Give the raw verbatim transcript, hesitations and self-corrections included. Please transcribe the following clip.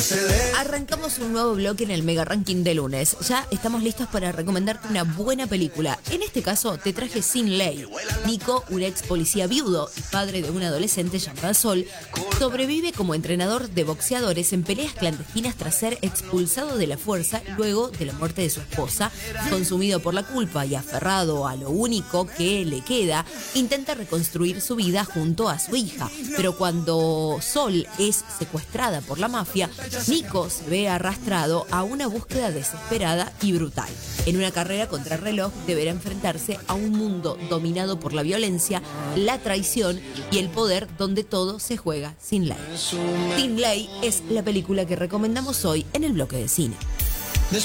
Arrancamos un nuevo bloque en el Mega Ranking de lunes. Ya estamos listos para recomendarte una buena película. En este caso te traje Sin Ley. Nico, un ex policía viudo y padre de una adolescente llamada Sol, sobrevive como entrenador de boxeadores en peleas clandestinas tras ser expulsado de la fuerza luego de la muerte de su esposa. Consumido por la culpa y aferrado a lo único que le queda, intenta reconstruir su vida junto a su hija. Pero cuando Sol es secuestrada por la mafia, Nico se ve arrastrado a una búsqueda desesperada y brutal. En una carrera contra el reloj deberá enfrentarse a un mundo dominado por la violencia, la traición y el poder, donde todo se juega sin ley. Sin Ley es la película que recomendamos hoy en el bloque de cine.